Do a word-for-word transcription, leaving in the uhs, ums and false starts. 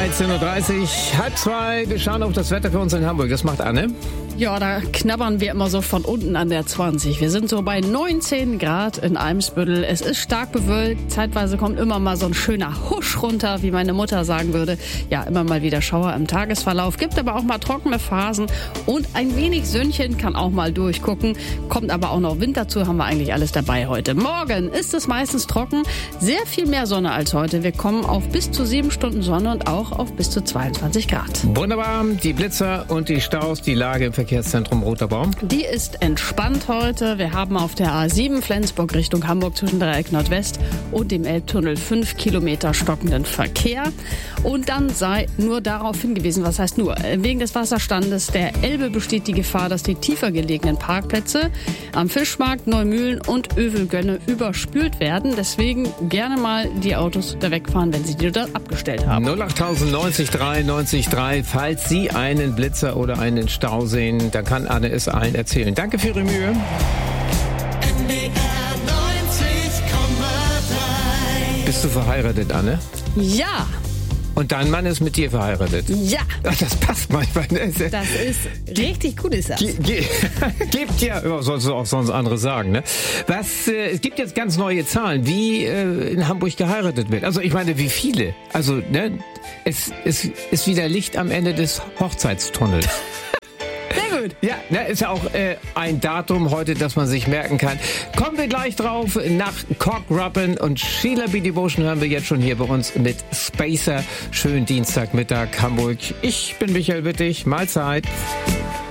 dreizehn Uhr dreißig, halb zwei. Wir schauen auf das Wetter für uns in Hamburg. Das macht Anne. Ja, da knabbern wir immer so von unten an der zwanzig. Wir sind so bei neunzehn Grad in Eimsbüttel. Es ist stark bewölkt. Zeitweise kommt immer mal so ein schöner Husch runter, wie meine Mutter sagen würde. Ja, immer mal wieder Schauer im Tagesverlauf. Gibt aber auch mal trockene Phasen. Und ein wenig Sönnchen kann auch mal durchgucken. Kommt aber auch noch Wind dazu. Haben wir eigentlich alles dabei heute. Morgen ist es meistens trocken. Sehr viel mehr Sonne als heute. Wir kommen auf bis zu sieben Stunden Sonne und auch auf bis zu zweiundzwanzig Grad. Wunderbar. Die Blitzer und die Staus, die Lage im Verkehrszentrum Roter Baum. Die ist entspannt heute. Wir haben auf der A sieben Flensburg Richtung Hamburg zwischen Dreieck Nordwest und dem Elbtunnel fünf Kilometer stockenden Verkehr. Und dann sei nur darauf hingewiesen, was heißt nur, wegen des Wasserstandes der Elbe besteht die Gefahr, dass die tiefer gelegenen Parkplätze am Fischmarkt, Neumühlen und Övelgönne überspült werden. Deswegen gerne mal die Autos da wegfahren, wenn Sie die dort abgestellt haben. null acht neunzig drei neunzig drei, falls Sie einen Blitzer oder einen Stau sehen, dann kann Anne es allen erzählen. Danke für Ihre Mühe. N D R neunzig Komma drei. Bist du verheiratet, Anne? Ja. Und dein Mann ist mit dir verheiratet? Ja. Ach, das passt manchmal. Das ist richtig gut, ist das. Ge- ge- gibt ja, ja, sollst du auch sonst andere sagen, ne? Was, äh, es gibt jetzt ganz neue Zahlen, wie äh, in Hamburg geheiratet wird. Also ich meine, wie viele? Also, ne? Es, es ist wieder Licht am Ende des Hochzeitstunnels. Sehr gut. Ja, ne, ist ja auch äh, ein Datum heute, das man sich merken kann. Kommen wir gleich drauf. Nach Cock Robin und Sheila B. Devotion hören wir jetzt schon hier bei uns mit Spacer. Schönen Dienstagmittag, Hamburg. Ich bin Michael Wittig. Mahlzeit.